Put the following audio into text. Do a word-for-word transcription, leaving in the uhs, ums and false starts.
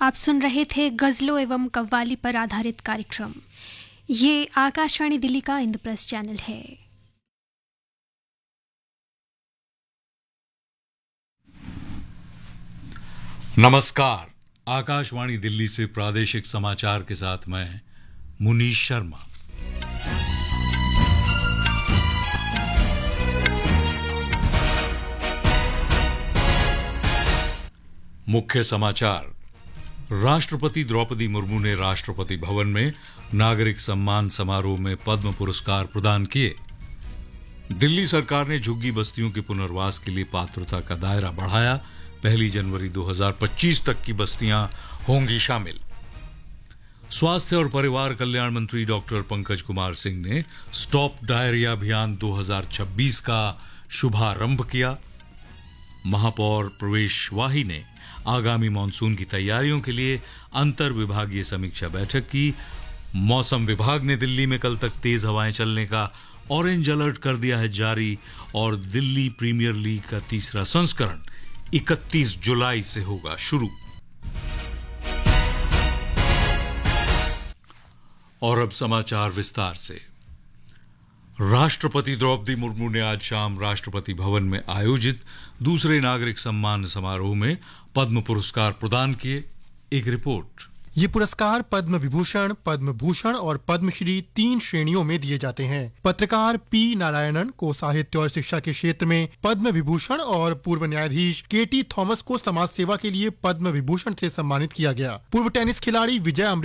आप सुन रहे थे गज़लों एवं कव्वाली पर आधारित कार्यक्रम। ये आकाशवाणी दिल्ली का इंद्रप्रस्थ चैनल है। नमस्कार, आकाशवाणी दिल्ली से प्रादेशिक समाचार के साथ मैं मुनीश शर्मा। मुख्य समाचार। राष्ट्रपति द्रौपदी मुर्मू ने राष्ट्रपति भवन में नागरिक सम्मान समारोह में पद्म पुरस्कार प्रदान किए। दिल्ली सरकार ने झुग्गी बस्तियों के पुनर्वास के लिए पात्रता का दायरा बढ़ाया। पहली जनवरी दो हज़ार पच्चीस तक की बस्तियां होंगी शामिल। स्वास्थ्य और परिवार कल्याण मंत्री डॉक्टर पंकज कुमार सिंह ने स्टॉप डायरिया अभियान दो हज़ार छब्बीस का शुभारंभ किया। महापौर प्रवेश वाही ने आगामी मानसून की तैयारियों के लिए अंतर विभागीय समीक्षा बैठक की। मौसम विभाग ने दिल्ली में कल तक तेज हवाएं चलने का ऑरेंज अलर्ट कर दिया है जारी और दिल्ली प्रीमियर लीग का तीसरा संस्करण इकतीस जुलाई से होगा शुरू। और अब समाचार विस्तार से। राष्ट्रपति द्रौपदी मुर्मू ने आज शाम राष्ट्रपति भवन में आयोजित दूसरे नागरिक सम्मान समारोह में पद्म पुरस्कार प्रदान किए। एक रिपोर्ट। ये पुरस्कार पद्म विभूषण, पद्म भूषण और पद्मश्री तीन श्रेणियों में दिए जाते हैं। पत्रकार पी नारायणन को साहित्य और शिक्षा के क्षेत्र में पद्म विभूषण और पूर्व न्यायाधीश के टी थॉमस को समाज सेवा के लिए पद्म विभूषण से सम्मानित किया गया। पूर्व टेनिस खिलाड़ी विजय